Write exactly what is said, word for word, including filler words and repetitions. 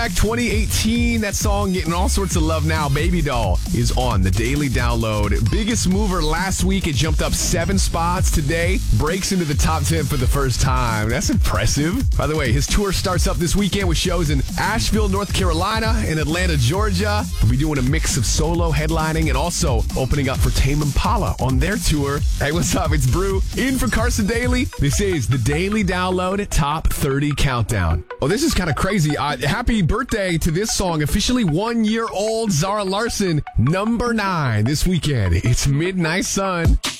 twenty eighteen, that song getting all sorts of love now. Baby Doll is on the Daily Download. Biggest mover last week. It jumped up seven spots. Today, breaks into the top ten for the first time. That's impressive. By the way, his tour starts up this weekend with shows in Asheville, North Carolina, and Atlanta, Georgia. We'll be doing a mix of solo headlining and also opening up for Tame Impala on their tour. Hey, what's up? It's Brew in for Carson Daly. This is the Daily Download Top thirty Countdown. Oh, this is kind of crazy. Uh, happy birthday to this song. Officially one year old, Zara Larsson, number nine this weekend. It's Midnight Sun.